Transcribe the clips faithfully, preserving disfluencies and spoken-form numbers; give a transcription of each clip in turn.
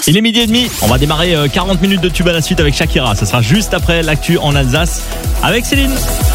Il est midi et demi, on va démarrer quarante minutes de tube à la suite avec Shakira. Ce sera juste après l'actu en Alsace avec Céline.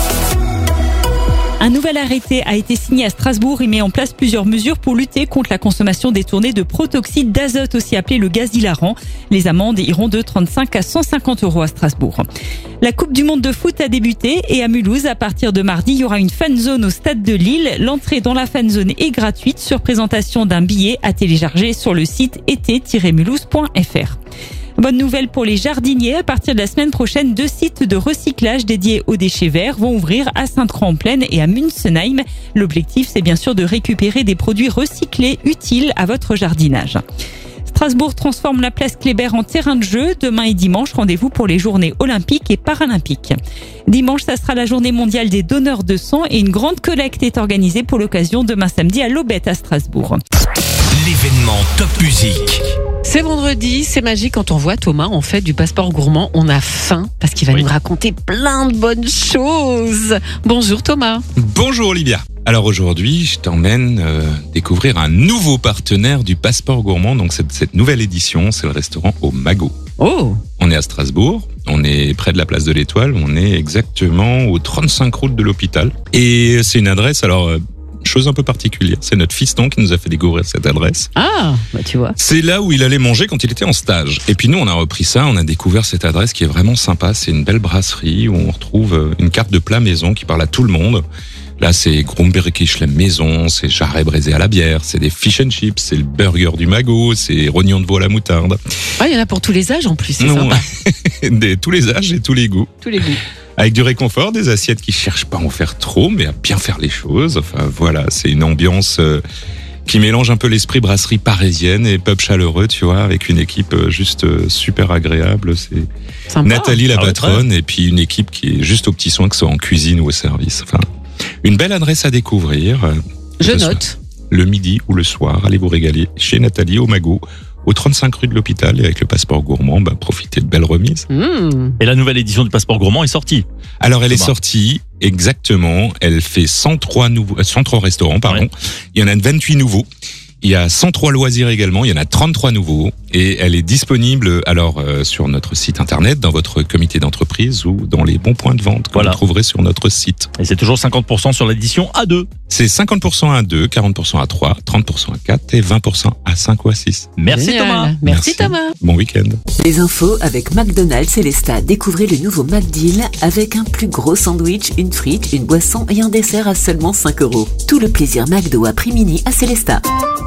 Un nouvel arrêté a été signé à Strasbourg. Il met en place plusieurs mesures pour lutter contre la consommation détournée de protoxyde d'azote, aussi appelé le gaz hilarant. Les amendes iront de trente-cinq à cent cinquante euros à Strasbourg. La Coupe du Monde de foot a débuté et à Mulhouse, à partir de mardi, il y aura une fan zone au stade de Lille. L'entrée dans la fan zone est gratuite sur présentation d'un billet à télécharger sur le site été tiret mulhouse point f r. Bonne nouvelle pour les jardiniers. À partir de la semaine prochaine, deux sites de recyclage dédiés aux déchets verts vont ouvrir à Sainte-Croix-en-Plaine et à Münzenheim. L'objectif, c'est bien sûr de récupérer des produits recyclés utiles à votre jardinage. Strasbourg transforme la place Kléber en terrain de jeu. Demain et dimanche, rendez-vous pour les journées olympiques et paralympiques. Dimanche, ça sera la journée mondiale des donneurs de sang et une grande collecte est organisée pour l'occasion demain samedi à l'Aubette à Strasbourg. L'événement Top Musique. C'est vendredi, c'est magique quand on voit Thomas en fait du passeport gourmand. On a faim parce qu'il va Oui. nous raconter plein de bonnes choses. Bonjour Thomas. Bonjour Olivia. Alors aujourd'hui, je t'emmène euh, découvrir un nouveau partenaire du Passeport Gourmand. Donc cette, cette nouvelle édition, c'est le restaurant au Magot. Oh, On est à Strasbourg, on est près de la place de l'Étoile, on est exactement au trente-cinq route de l'Hôpital. Et c'est une adresse, alors euh, chose un peu particulière, c'est notre fiston qui nous a fait découvrir cette adresse. ah, bah tu vois. C'est là où il allait manger quand il était en stage. Et puis nous, on a repris ça, on a découvert cette adresse qui est vraiment sympa. C'est une belle brasserie où on retrouve une carte de plat maison qui parle à tout le monde. Là, c'est Grumberkischle maison, c'est jarret braisé à la bière, c'est des fish and chips, c'est le burger du Magot, c'est rognon de veau à la moutarde. Ah, il y en a pour tous les âges en plus, c'est Non, sympa. des, tous les âges et tous les goûts. Tous les goûts. Avec du réconfort, des assiettes qui cherchent pas à en faire trop, mais à bien faire les choses. Enfin voilà, c'est une ambiance euh, qui mélange un peu l'esprit brasserie parisienne et pub chaleureux, tu vois, avec une équipe euh, juste euh, super agréable. C'est Sympa. Nathalie la Ah ouais, patronne et puis une équipe qui est juste aux petits soins, que ce soit en cuisine ou au service. Enfin, une belle adresse à découvrir. euh, Je que ce soit note. Le midi ou le soir, allez vous régaler chez Nathalie au Magot, au trente-cinq rue de l'Hôpital, et avec le Passeport Gourmand, bah, profitez de belles remises. Mmh. Et la nouvelle édition du Passeport Gourmand est sortie. Alors elle est Thomas. sortie, exactement, elle fait cent trois nouveaux, euh, cent trois restaurants, pardon. Ouais. Il y en a vingt-huit nouveaux. Il y a cent trois loisirs également, il y en a trente-trois nouveaux et elle est disponible alors euh, sur notre site internet, dans votre comité d'entreprise ou dans les bons points de vente que Voilà. vous trouverez sur notre site. Et c'est toujours cinquante pour cent sur l'édition A deux. C'est cinquante pour cent à deux, quarante pour cent à trois, trente pour cent à quatre et vingt pour cent à cinq ou à six. Merci Génial. Thomas. Merci, Merci. Thomas. Bon week-end. Les infos avec McDonald's Célestat. Découvrez le nouveau McDeal avec un plus gros sandwich, une frite, une boisson et un dessert à seulement cinq euros. Tout le plaisir McDo à prix mini à Célestat.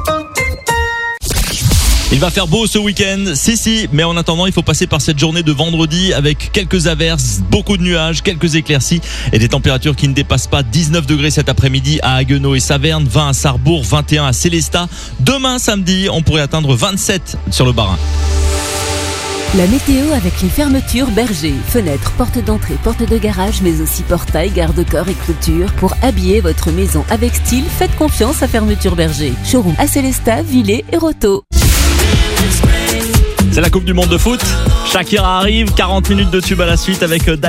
Il va faire beau ce week-end, si si, mais en attendant, il faut passer par cette journée de vendredi avec quelques averses, beaucoup de nuages, quelques éclaircies et des températures qui ne dépassent pas dix-neuf degrés cet après-midi à Haguenau et Saverne, vingt à Sarrebourg, vingt et un à Célestat. Demain samedi, on pourrait atteindre vingt-sept sur le Bas-Rhin. La météo avec les fermetures Berger. Fenêtres, portes d'entrée, portes de garage, mais aussi portail, garde-corps et clôture. Pour habiller votre maison avec style, faites confiance à Fermeture Berger. Showroom à Célestat, Villers et Roto. C'est la Coupe du Monde de foot. Shakira arrive, quarante minutes de tube à la suite avec